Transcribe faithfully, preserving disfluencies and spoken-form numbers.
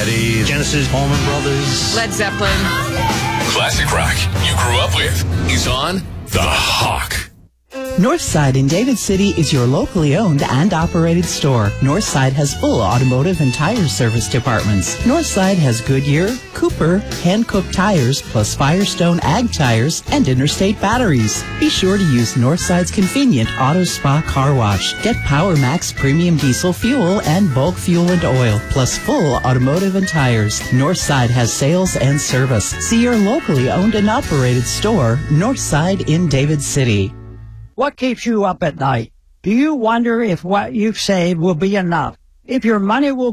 Eddie, Genesis, Allman Brothers, Led Zeppelin. Classic rock you grew up with is on The Hawk. Northside in David City is your locally owned and operated store. Northside has full automotive and tire service departments. Northside has Goodyear, Cooper, hand-cooked tires, plus Firestone Ag tires, and Interstate batteries. Be sure to use Northside's convenient Auto Spa car wash. Get Power Max premium diesel fuel and bulk fuel and oil, plus full automotive and tires. Northside has sales and service. See your locally owned and operated store, Northside in David City. What keeps you up at night? Do you wonder if what you've saved will be enough? If your money will